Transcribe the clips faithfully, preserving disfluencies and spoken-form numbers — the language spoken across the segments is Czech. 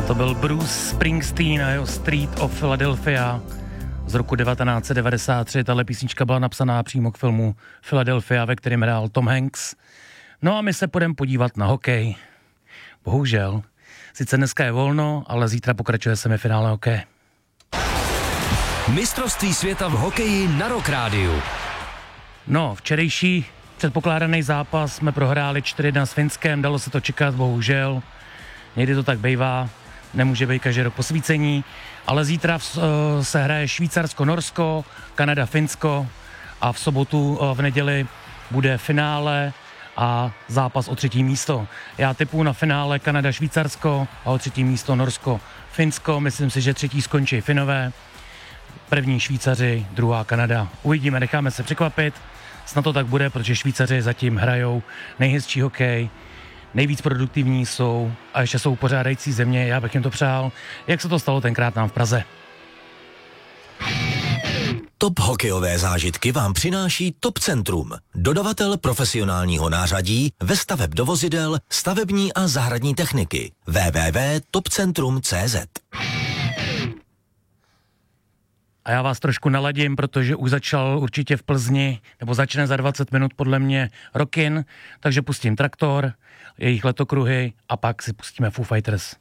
To byl Bruce Springsteen a jeho Street of Philadelphia z roku devatenáct set devadesát tři. Tahle písnička byla napsaná přímo k filmu Philadelphia, ve kterém hrál Tom Hanks. No a my se půjdeme podívat na hokej. Bohužel. Sice dneska je volno, ale zítra pokračuje semifinále hokeje. Mistrovství světa v hokeji na Rock Rádiu. No, včerejší předpokládaný zápas jsme prohráli čtyři jedna s Finskem, dalo se to čekat, bohužel. Někdy to tak bývá, nemůže být každý rok posvícení, ale zítra v, uh, se hraje Švýcarsko-Norsko, Kanada-Finsko a v sobotu uh, v neděli bude finále a zápas o třetí místo. Já tipuju na finále Kanada-Švýcarsko a o třetí místo Norsko-Finsko. Myslím si, že třetí skončí Finové, první Švýcaři, druhá Kanada. Uvidíme, necháme se překvapit. Snad to tak bude, protože Švýcaři zatím hrajou nejhezčí hokej, nejvíc produktivní jsou a ještě jsou pořádající země, já bych jim to přál, jak se to stalo tenkrát nám v Praze. Top hokejové zážitky vám přináší Top Centrum, dodavatel profesionálního nářadí ve staveb do vozidel, stavební a zahradní techniky. w w w tečka top centrum tečka c z. A já vás trošku naladím, protože už začal určitě v Plzni, nebo začne za dvacet minut podle mě Rockin, takže pustím Traktor, jejich letokruhy a pak si pustíme Foo Fighters.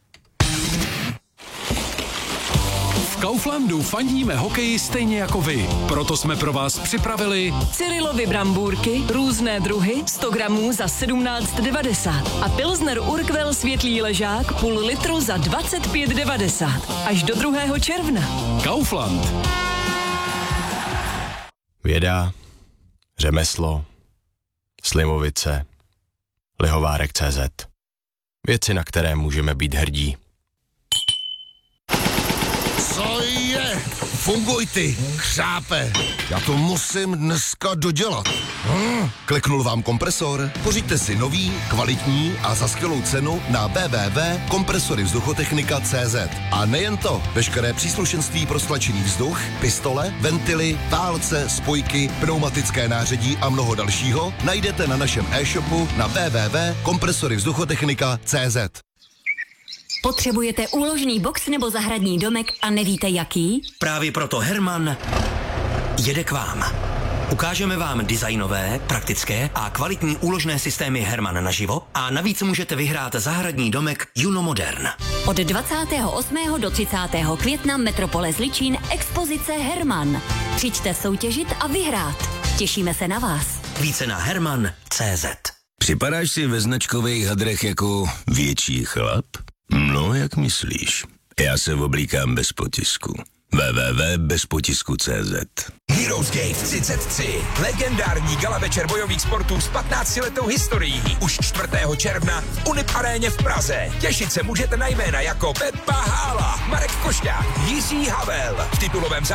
V Kauflandu fandíme hokeji stejně jako vy. Proto jsme pro vás připravili Cyrilovy brambůrky, různé druhy, sto gramů za sedmnáct devadesát a Pilsner Urquell světlý ležák půl litru za dvacet pět devadesát. Až do druhého června. Kaufland. Věda, řemeslo, Slimovice, Lihovárek tečka cé zet. Věci, na které můžeme být hrdí. Co je? Funguj ty, křápe. Já to musím dneska dodělat. Hm, kliknul vám kompresor? Pořiďte si nový, kvalitní a za skvělou cenu na w w w tečka kompresory vzduchotechnika tečka cé zet. A nejen to, veškeré příslušenství pro stlačený vzduch, pistole, ventily, válce, spojky, pneumatické nářadí a mnoho dalšího najdete na našem e-shopu na w w w tečka kompresory vzduchotechnika tečka cé zet. Potřebujete úložný box nebo zahradní domek a nevíte jaký? Právě proto Herman jede k vám. Ukážeme vám designové, praktické a kvalitní úložné systémy Herman naživo a navíc můžete vyhrát zahradní domek Juno Modern. Od dvacátého osmého do třicátého května Metropole Zličín expozice Herman. Přijďte soutěžit a vyhrát. Těšíme se na vás. Více na herman tečka cé zet. Připadáš si ve značkových hadrech jako větší chlap? No, jak myslíš? Já se oblíkám bez potisku. w w w tečka bez potisku tečka cé zet. Heroes Gate třicet tři. Legendární gala večer bojových sportů s patnáctiletou historií. Už čtvrtého června v Unip aréně v Praze. Těšit se můžete na jména jako Pepa Hála, Marek Košťák, Jiří Havel. V titulovém